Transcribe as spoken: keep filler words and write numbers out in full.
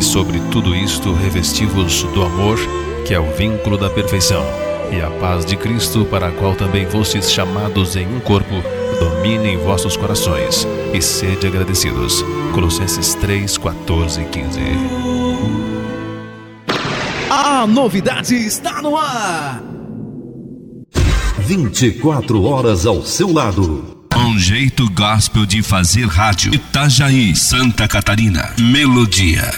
sobre tudo isto revesti-vos do amor, que é o vínculo da perfeição, e a paz de Cristo, para a qual também fostes chamados em um corpo, domine em vossos corações, e sede agradecidos. Colossenses três, quatorze e quinze. A novidade está no ar! vinte e quatro horas ao seu lado. Um jeito gospel de fazer rádio. Itajaí, Santa Catarina. Melodia.